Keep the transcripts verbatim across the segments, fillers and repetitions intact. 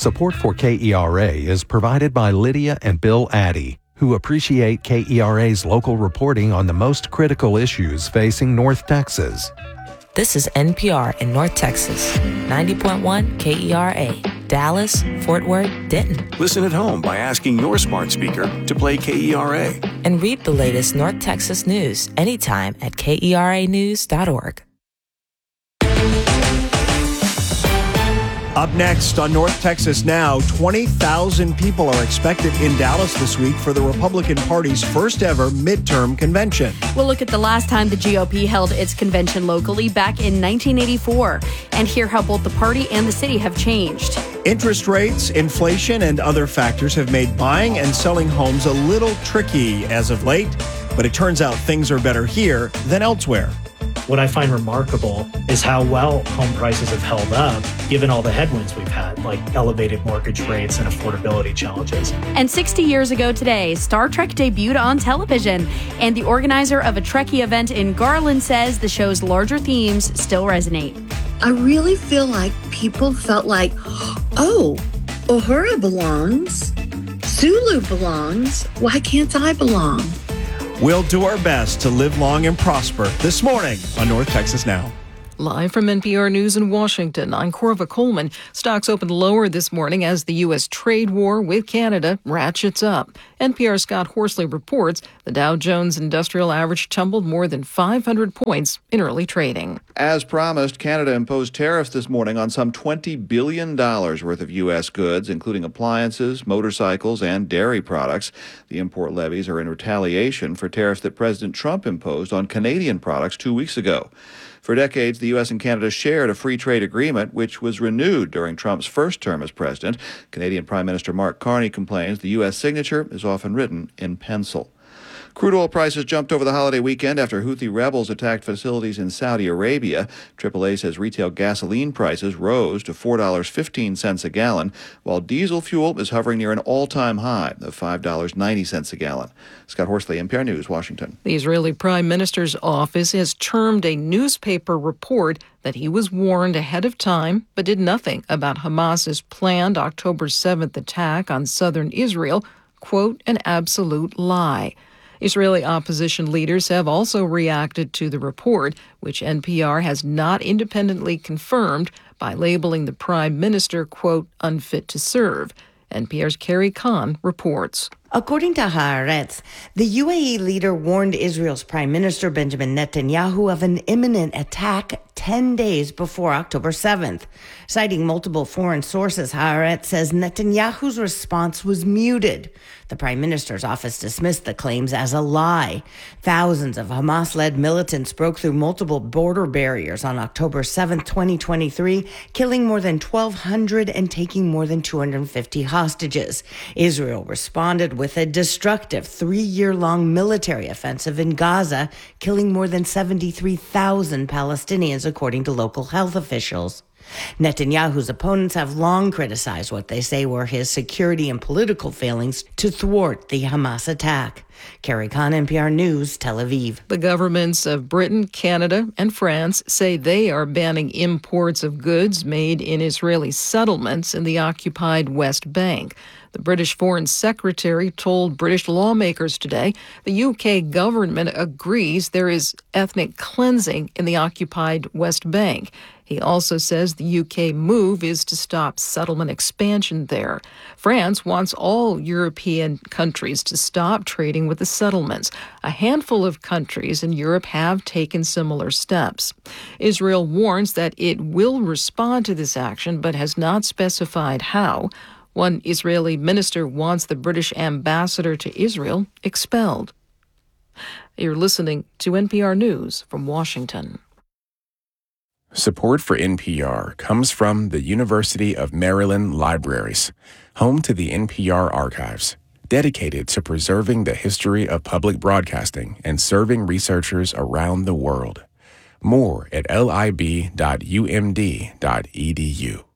Support for K E R A is provided by Lydia and Bill Addy, who appreciate K E R A's local reporting on the most critical issues facing North Texas. This is N P R in North Texas, ninety point one K E R A, Dallas, Fort Worth, Denton. Listen at home by asking your smart speaker to play K E R A. And read the latest North Texas news anytime at K E R A news dot org. Up next on North Texas Now, twenty thousand people are expected in Dallas this week for the Republican Party's first ever midterm convention. We'll look at the last time the G O P held its convention locally back in nineteen eighty-four and hear how both the party and the city have changed. Interest rates, inflation, and other factors have made buying and selling homes a little tricky as of late, but it turns out things are better here than elsewhere. What I find remarkable is how well home prices have held up, given all the headwinds we've had, like elevated mortgage rates and affordability challenges. And sixty years ago today, Star Trek debuted on television. And the organizer of a Trekkie event in Garland says the show's larger themes still resonate. I really feel like people felt like, oh, Uhura belongs. Sulu belongs. Why can't I belong? We'll do our best to live long and prosper this morning on North Texas Now. Live from N P R News in Washington, I'm Corva Coleman. Stocks opened lower this morning as the U S trade war with Canada ratchets up. N P R's Scott Horsley reports the Dow Jones Industrial Average tumbled more than five hundred points in early trading. As promised, Canada imposed tariffs this morning on some twenty billion dollars worth of U S goods, including appliances, motorcycles, and dairy products. The import levies are in retaliation for tariffs that President Trump imposed on Canadian products two weeks ago. For decades, the U S and Canada shared a free trade agreement, which was renewed during Trump's first term as president. Canadian Prime Minister Mark Carney complains the U S signature is often written in pencil. Crude oil prices jumped over the holiday weekend after Houthi rebels attacked facilities in Saudi Arabia. triple A says retail gasoline prices rose to four dollars and fifteen cents a gallon, while diesel fuel is hovering near an all-time high of five dollars and ninety cents a gallon. Scott Horsley, N P R News, Washington. The Israeli Prime Minister's office has termed a newspaper report that he was warned ahead of time but did nothing about Hamas's planned October seventh attack on southern Israel, quote, an absolute lie. Israeli opposition leaders have also reacted to the report, which N P R has not independently confirmed, by labeling the prime minister, quote, unfit to serve. N P R's Carrie Kahn reports. According to Haaretz, the U A E leader warned Israel's Prime Minister Benjamin Netanyahu of an imminent attack ten days before October seventh. Citing multiple foreign sources, Haaretz says Netanyahu's response was muted. The Prime Minister's office dismissed the claims as a lie. Thousands of Hamas-led militants broke through multiple border barriers on October seventh, twenty twenty-three, killing more than twelve hundred and taking more than two hundred fifty hostages. Israel responded with a destructive three-year-long military offensive in Gaza, killing more than seventy-three thousand Palestinians, according to local health officials. Netanyahu's opponents have long criticized what they say were his security and political failings to thwart the Hamas attack. Carrie Kahn, N P R News, Tel Aviv. The governments of Britain, Canada, and France say they are banning imports of goods made in Israeli settlements in the occupied West Bank. The British Foreign Secretary told British lawmakers today the U K government agrees there is ethnic cleansing in the occupied West Bank. He also says the U K move is to stop settlement expansion there. France wants all European countries to stop trading with the settlements. A handful of countries in Europe have taken similar steps. Israel warns that it will respond to this action, but has not specified how. One Israeli minister wants the British ambassador to Israel expelled. You're listening to N P R News from Washington. Support for N P R comes from the University of Maryland Libraries, home to the N P R Archives, dedicated to preserving the history of public broadcasting and serving researchers around the world. More at lib dot u m d dot e d u.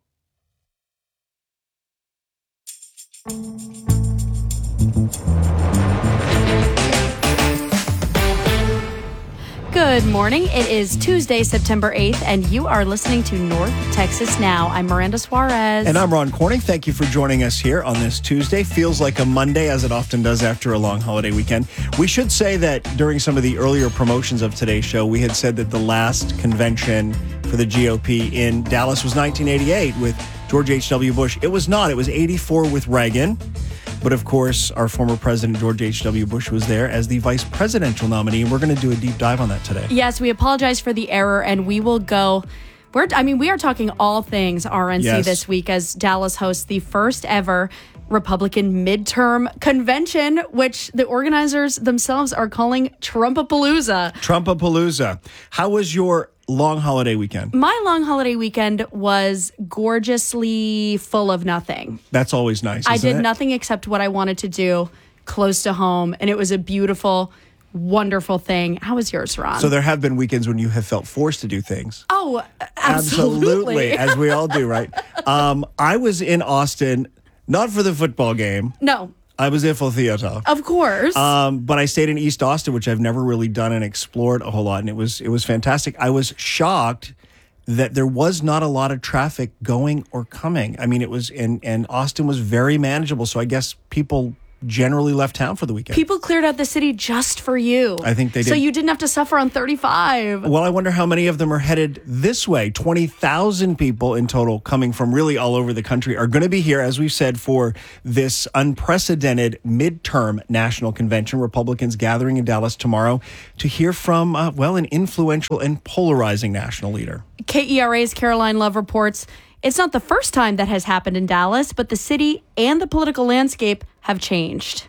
Good morning. It is Tuesday, September eighth, and you are listening to North Texas Now. I'm Miranda Suarez. And I'm Ron Corning. Thank you for joining us here on this Tuesday. Feels like a Monday, as it often does after a long holiday weekend. We should say that during some of the earlier promotions of today's show, we had said that the last convention for the G O P in Dallas was nineteen eighty-eight with George H W. Bush. It was not. It was eighty-four with Reagan. But of course, our former president, George H W. Bush, was there as the vice presidential nominee, and we're going to do a deep dive on that today. Yes, we apologize for the error, and we will go... We're, I mean, we are talking all things R N C yes. this week as Dallas hosts the first ever Republican midterm convention, which the organizers themselves are calling Trumpapalooza. Trumpapalooza. How was your long holiday weekend? My long holiday weekend was gorgeously full of nothing. That's always nice, I did it? nothing except what I wanted to do close to home, and it was a beautiful, wonderful thing. How was yours, Ron? So there have been weekends when you have felt forced to do things. Oh, absolutely. Absolutely, as we all do, right? Um, I was in Austin, not for the football game. No. I was there for theater. Of course. Um, but I stayed in East Austin, which I've never really done and explored a whole lot, and it was it was fantastic. I was shocked that there was not a lot of traffic going or coming. I mean, it was, and, and Austin was very manageable, so I guess people generally left town for the weekend. People cleared out the city just for you. I think they did. So you didn't have to suffer on thirty-five. Well, I wonder how many of them are headed this way. twenty thousand people in total coming from really all over the country are going to be here, as we've said, for this unprecedented midterm national convention. Republicans gathering in Dallas tomorrow to hear from, uh, well, an influential and polarizing national leader. K E R A's Caroline Love reports it's not the first time that has happened in Dallas, but the city and the political landscape have changed.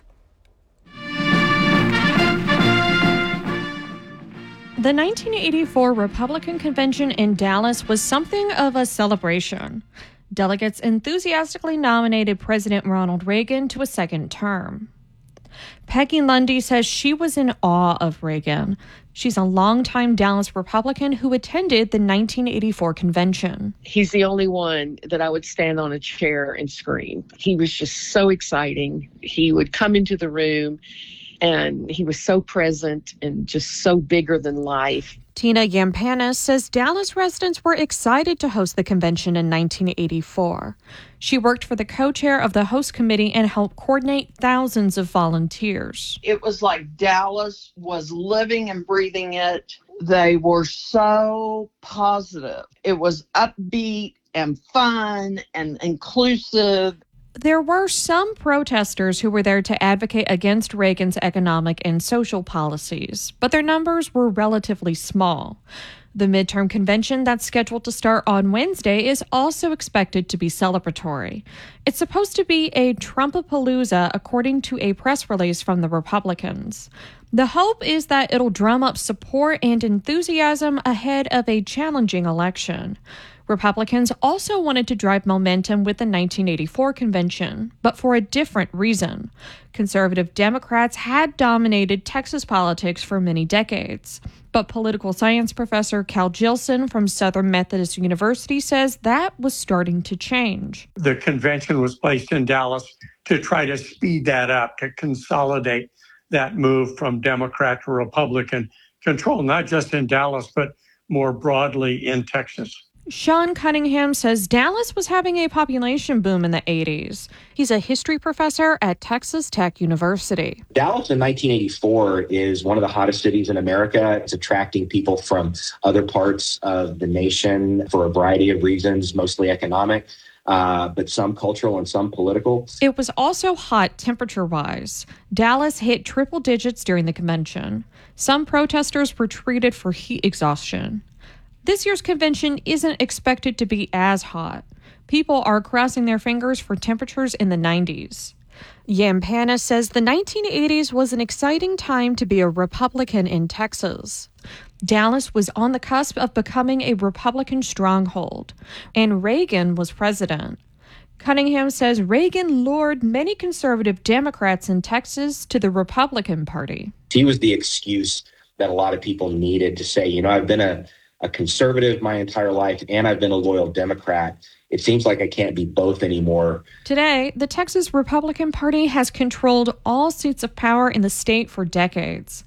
The nineteen eighty-four Republican convention in Dallas was something of a celebration. Delegates enthusiastically nominated President Ronald Reagan to a second term. Peggy Lundy says she was in awe of Reagan. She's a longtime Dallas Republican who attended the nineteen eighty-four convention. He's the only one that I would stand on a chair and scream. He was just so exciting. He would come into the room and he was so present and just so bigger than life. Tina Yampanis says Dallas residents were excited to host the convention in nineteen eighty-four. She worked for the co-chair of the host committee and helped coordinate thousands of volunteers. It was like Dallas was living and breathing it. They were so positive. It was upbeat and fun and inclusive. There were some protesters who were there to advocate against Reagan's economic and social policies, but their numbers were relatively small. The midterm convention that's scheduled to start on Wednesday is also expected to be celebratory. It's supposed to be a Trumpapalooza, according to a press release from the Republicans. The hope is that it'll drum up support and enthusiasm ahead of a challenging election. Republicans also wanted to drive momentum with the nineteen eighty-four convention, but for a different reason. Conservative Democrats had dominated Texas politics for many decades, but political science professor Cal Gilson from Southern Methodist University says that was starting to change. The convention was placed in Dallas to try to speed that up, to consolidate that move from Democrat to Republican control, not just in Dallas, but more broadly in Texas. Sean Cunningham says Dallas was having a population boom in the eighties. He's a history professor at Texas Tech University. Dallas in nineteen eighty-four is one of the hottest cities in America. It's attracting people from other parts of the nation for a variety of reasons, mostly economic, uh, but some cultural and some political. It was also hot temperature-wise. Dallas hit triple digits during the convention. Some protesters were treated for heat exhaustion. This year's convention isn't expected to be as hot. People are crossing their fingers for temperatures in the nineties. Yampana says the nineteen eighties was an exciting time to be a Republican in Texas. Dallas was on the cusp of becoming a Republican stronghold, and Reagan was president. Cunningham says Reagan lured many conservative Democrats in Texas to the Republican Party. He was the excuse that a lot of people needed to say, you know, I've been a a conservative my entire life, and I've been a loyal Democrat. It seems like I can't be both anymore. Today, the Texas Republican Party has controlled all seats of power in the state for decades.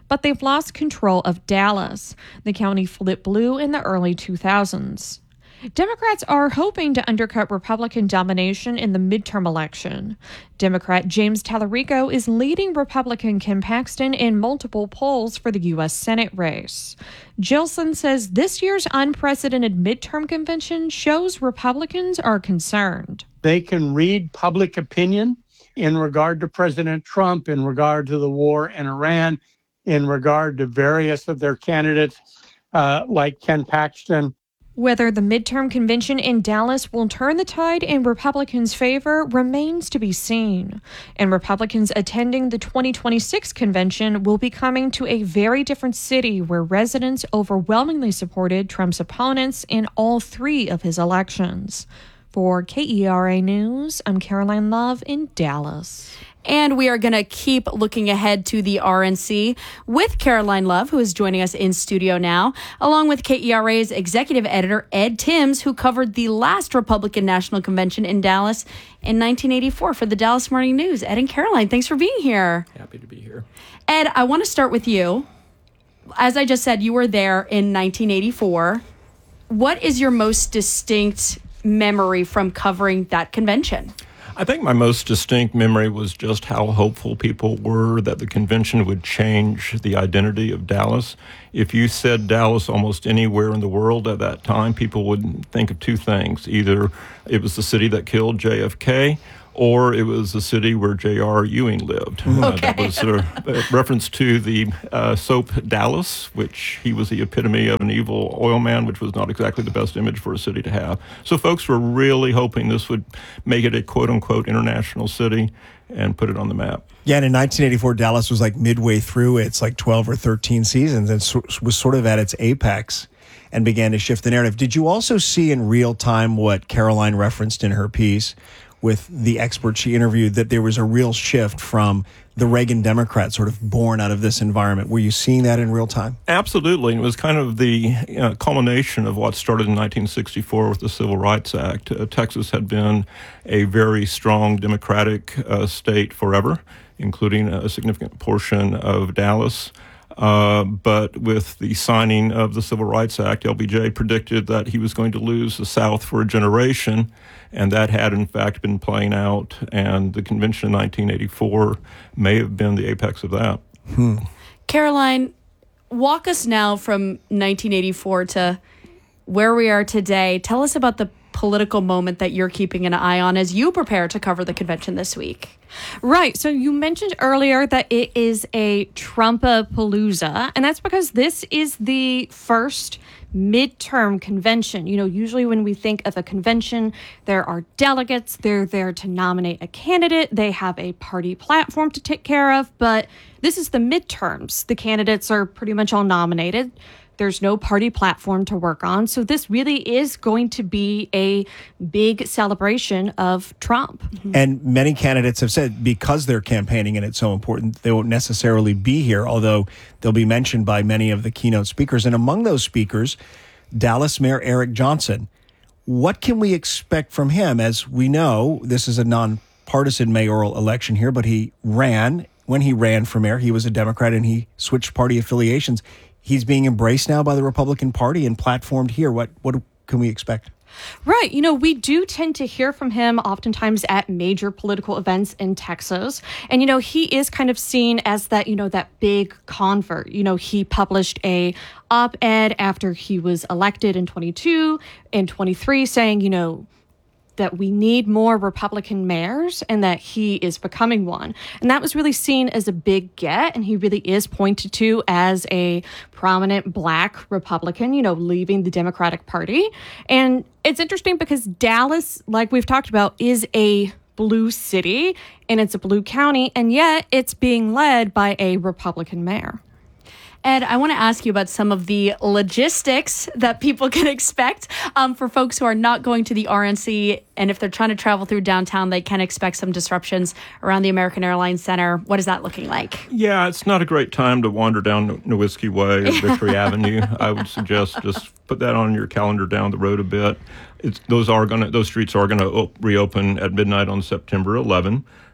but they've lost control of Dallas. The county flipped blue in the early two thousands. Democrats are hoping to undercut Republican domination in the midterm election. Democrat James Tallarico is leading Republican Ken Paxton in multiple polls for the U S Senate race. Gilson says this year's unprecedented midterm convention shows Republicans are concerned. They can read public opinion in regard to President Trump, in regard to the war in Iran, in regard to various of their candidates uh, like Ken Paxton. Whether the midterm convention in Dallas will turn the tide in Republicans' favor remains to be seen. And Republicans attending the twenty twenty-six convention will be coming to a very different city where residents overwhelmingly supported Trump's opponents in all three of his elections. For K E R A News, I'm Caroline Love in Dallas. And we are going to keep looking ahead to the R N C with Caroline Love, who is joining us in studio now, along with K E R A's executive editor, Ed Timms, who covered the last Republican National Convention in Dallas in nineteen eighty-four for the Dallas Morning News. Ed and Caroline, thanks for being here. Happy to be here. Ed, I want to start with you. As I just said, you were there in nineteen eighty-four. What is your most distinct memory from covering that convention? I think my most distinct memory was just how hopeful people were that the convention would change the identity of Dallas. If you said Dallas almost anywhere in the world at that time, people would think of two things. Either it was the city that killed J F K, or it was the city where J R Ewing lived. Okay. Uh, that was a, a reference to the uh, soap Dallas, which he was the epitome of an evil oil man, which was not exactly the best image for a city to have. So folks were really hoping this would make it a quote-unquote international city and put it on the map. Yeah, and in nineteen eighty-four, Dallas was like midway through its like twelve or thirteen seasons and so, was sort of at its apex and began to shift the narrative. Did you also see in real time what Caroline referenced in her piece with the experts she interviewed, that there was a real shift from the Reagan Democrats sort of born out of this environment? Were you seeing that in real time? Absolutely. It was kind of the you know, culmination of what started in nineteen sixty-four with the Civil Rights Act. Uh, Texas had been a very strong Democratic uh, state forever, including a significant portion of Dallas. Uh, but with the signing of the Civil Rights Act, L B J predicted that he was going to lose the South for a generation, and that had, in fact, been playing out, and the convention in nineteen eighty-four may have been the apex of that. Hmm. Caroline, walk us now from nineteen eighty-four to where we are today. Tell us about the political moment that you're keeping an eye on as you prepare to cover the convention this week. Right. So you mentioned earlier that it is a Trump-a-palooza, and that's because this is the first midterm convention. You know, usually when we think of a convention, there are delegates, they're there to nominate a candidate, they have a party platform to take care of, but this is the midterms. The candidates are pretty much all nominated. There's no party platform to work on. So this really is going to be a big celebration of Trump. And many candidates have said because they're campaigning and it's so important, they won't necessarily be here, although they'll be mentioned by many of the keynote speakers. And among those speakers, Dallas Mayor Eric Johnson. What can we expect from him? As we know, this is a nonpartisan mayoral election here, but he ran. When he ran for mayor, he was a Democrat and he switched party affiliations. He's being embraced now by the Republican Party and platformed here. What what can we expect? Right. You know, we do tend to hear from him oftentimes at major political events in Texas. And, you know, he is kind of seen as that, you know, that big convert. You know, he published a op-ed after he was elected in twenty-two and twenty-three saying, you know, that we need more Republican mayors and that he is becoming one. And that was really seen as a big get. And he really is pointed to as a prominent Black Republican, you know, leaving the Democratic Party. And it's interesting because Dallas, like we've talked about, is a blue city and it's a blue county, and yet it's being led by a Republican mayor. Ed, I want to ask you about some of the logistics that people can expect um, for folks who are not going to the R N C. And if they're trying to travel through downtown, they can expect some disruptions around the American Airlines Center. What is that looking like? Yeah, it's not a great time to wander down Nowitzki Way or Victory Avenue. I would suggest just put that on your calendar down the road a bit. It's, those are going those streets are going to op- reopen at midnight on September eleventh.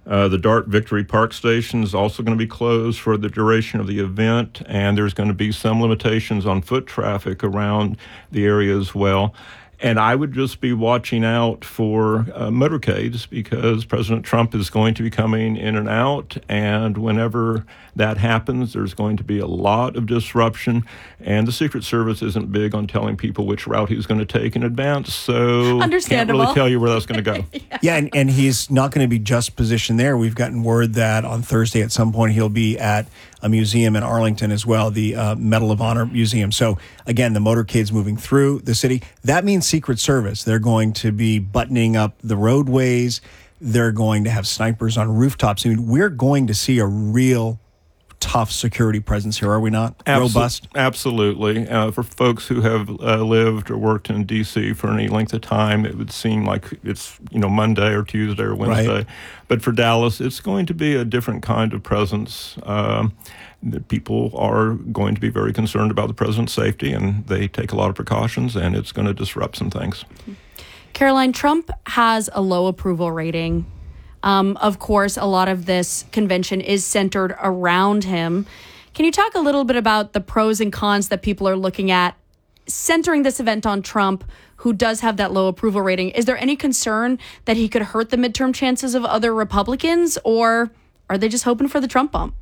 Uh, the Dart Victory Park Station is also going to be closed for the duration of the event, and there's going to be some limitations on foot traffic around the area as well. And I would just be watching out for uh, motorcades, because President Trump is going to be coming in and out. And whenever that happens, there's going to be a lot of disruption. And the Secret Service isn't big on telling people which route he's going to take in advance. So can't really tell you where that's going to go. yeah, yeah and, and he's not going to be just positioned there. We've gotten word that on Thursday at some point he'll be at a museum in Arlington as well, the uh, Medal of Honor Museum. So again, the motorcade's moving through the city. That means Secret Service. They're going to be buttoning up the roadways. They're going to have snipers on rooftops. I mean, we're going to see a real tough security presence here, are we not? Absol- Robust? Absolutely. Uh, for folks who have uh, lived or worked in D C for any length of time, it would seem like it's, you know, Monday or Tuesday or Wednesday. Right. But for Dallas, it's going to be a different kind of presence. Um, the people are going to be very concerned about the president's safety, and they take a lot of precautions, and it's going to disrupt some things. Caroline, Trump has a low approval rating. Um, of course, a lot of this convention is centered around him. Can you talk a little bit about the pros and cons that people are looking at centering this event on Trump, who does have that low approval rating? Is there any concern that he could hurt the midterm chances of other Republicans, or are they just hoping for the Trump bump?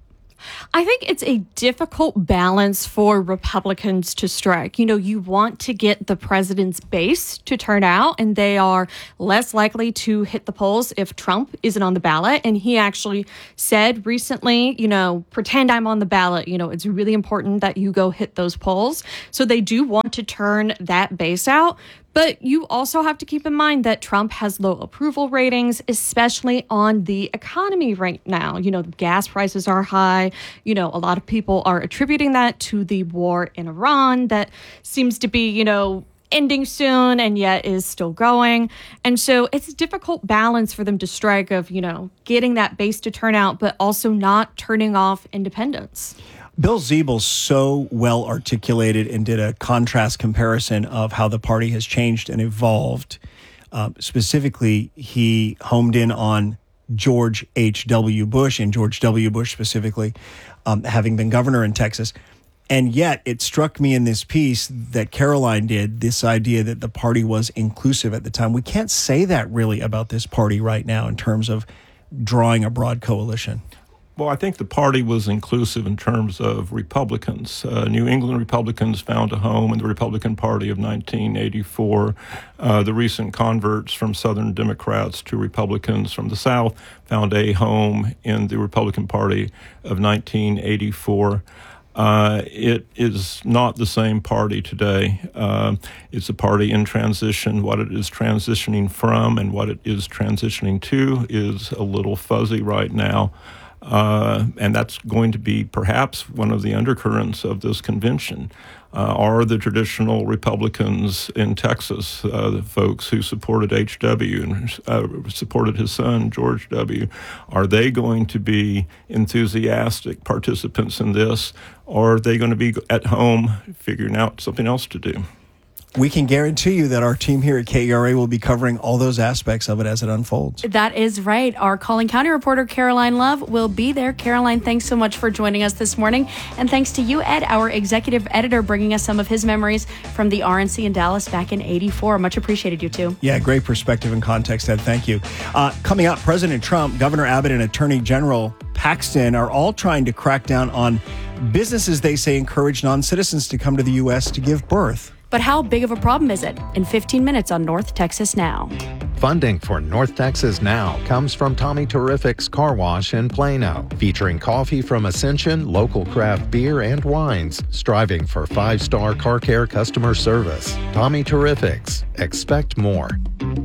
I think it's a difficult balance for Republicans to strike. You know, you want to get the president's base to turn out, and they are less likely to hit the polls if Trump isn't on the ballot. And he actually said recently, you know, pretend I'm on the ballot. You know, it's really important that you go hit those polls. So they do want to turn that base out. But you also have to keep in mind that Trump has low approval ratings, especially on the economy right now. You know, gas prices are high. You know, a lot of people are attributing that to the war in Iran that seems to be, you know, ending soon and yet is still going. And so it's a difficult balance for them to strike of, you know, getting that base to turn out, but also not turning off independents. Bill Ziebel so well articulated and did a contrast comparison of how the party has changed and evolved. Uh, specifically, he homed in on George H W. Bush, and George W. Bush specifically, um, having been governor in Texas. And yet it struck me in this piece that Caroline did, this idea that the party was inclusive at the time. We can't say that really about this party right now in terms of drawing a broad coalition. Well, I think the party was inclusive in terms of Republicans. Uh, New England Republicans found a home in the Republican Party of nineteen eighty-four. Uh, the recent converts from Southern Democrats to Republicans from the South found a home in the Republican Party of nineteen eighty-four. Uh, it is not the same party today. Uh, it's a party in transition. What it is transitioning from and what it is transitioning to is a little fuzzy right now. Uh, and that's going to be perhaps one of the undercurrents of this convention. Uh, are the traditional Republicans in Texas, uh, the folks who supported H W and uh, supported his son, George W., are they going to be enthusiastic participants in this, or are they going to be at home figuring out something else to do? We can guarantee you that our team here at K E R A will be covering all those aspects of it as it unfolds. That is right. Our Calling County reporter, Caroline Love, will be there. Caroline, thanks so much for joining us this morning. And thanks to you, Ed, our executive editor, bringing us some of his memories from the R N C in Dallas back in eighty-four. Much appreciated, you two. Yeah, great perspective and context, Ed. Thank you. Uh, coming up, President Trump, Governor Abbott, and Attorney General Paxton are all trying to crack down on businesses they say encourage non-citizens to come to the U S to give birth. But how big of a problem is it? In fifteen minutes on North Texas Now. Funding for North Texas Now comes from Tommy Terrific's Car Wash in Plano, featuring coffee from Ascension, local craft beer and wines, striving for five-star car care customer service. Tommy Terrific's. Expect more.